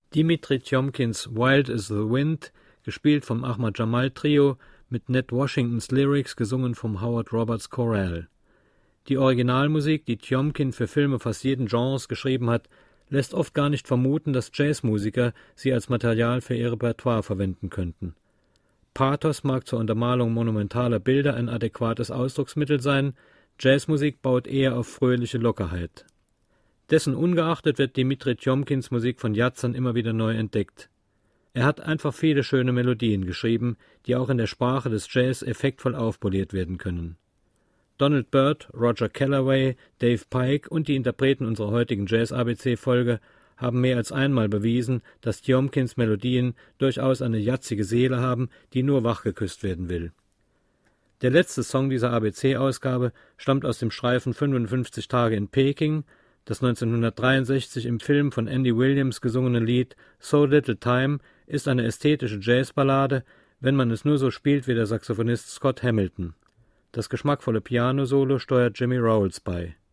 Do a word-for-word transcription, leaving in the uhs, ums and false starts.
Dimitri Tjomkins Wild is the Wind, gespielt vom Ahmad Jamal Trio, mit Ned Washingtons Lyrics, gesungen vom Howard Roberts Chorale. Die Originalmusik, die Tjomkin für Filme fast jeden Genres geschrieben hat, lässt oft gar nicht vermuten, dass Jazzmusiker sie als Material für ihr Repertoire verwenden könnten. Pathos mag zur Untermalung monumentaler Bilder ein adäquates Ausdrucksmittel sein, Jazzmusik baut eher auf fröhliche Lockerheit. Dessen ungeachtet wird Dimitri Tjomkins Musik von Jazzern immer wieder neu entdeckt. Er hat einfach viele schöne Melodien geschrieben, die auch in der Sprache des Jazz effektvoll aufpoliert werden können. Donald Byrd, Roger Callaway, Dave Pike und die Interpreten unserer heutigen Jazz-A B C-Folge haben mehr als einmal bewiesen, dass Tjomkins Melodien durchaus eine jazzige Seele haben, die nur wachgeküsst werden will. Der letzte Song dieser A B C-Ausgabe stammt aus dem Streifen fünfundfünfzig Tage in Peking. Das neunzehnhundertdreiundsechzig im Film von Andy Williams gesungene Lied So Little Time ist eine ästhetische Jazzballade, wenn man es nur so spielt wie der Saxophonist Scott Hamilton. Das geschmackvolle Piano-Solo steuert Jimmy Rowles bei.